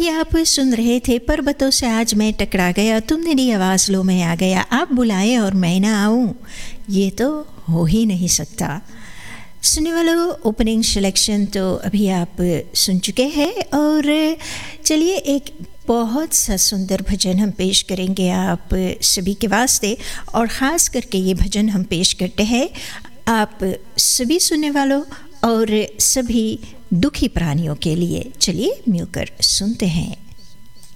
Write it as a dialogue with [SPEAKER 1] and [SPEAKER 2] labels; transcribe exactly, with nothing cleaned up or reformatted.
[SPEAKER 1] अभी आप सुन रहे थे पर्वतों से आज मैं टकरा गया, तुम मेरी आवाज़ लो मैं आ गया, आप बुलाए और मैं ना आऊँ, ये तो हो ही नहीं सकता। सुनने वालों, ओपनिंग सिलेक्शन तो अभी आप सुन चुके हैं और चलिए एक बहुत सा सुंदर भजन हम पेश करेंगे आप सभी के वास्ते, और ख़ास करके ये भजन हम पेश करते हैं आप सभी सुनने वालों और सभी दुखी प्राणियों के लिए। चलिए मिलकर सुनते हैं।